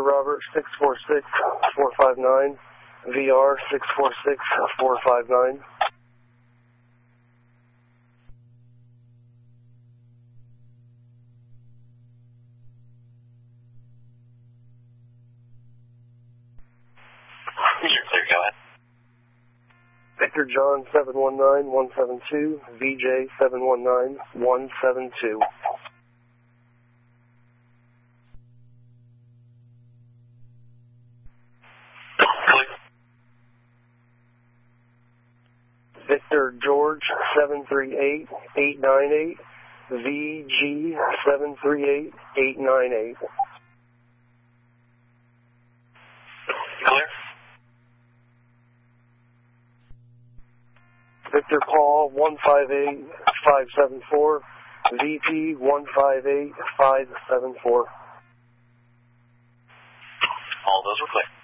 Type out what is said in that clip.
Robert 646-459, VR 646-459. You're clear, go ahead. Victor John 719-172, VJ 719-172. Victor George 738-898, VG 738-898. Clear. Victor Paul 158574, VP 158574. All those were clear.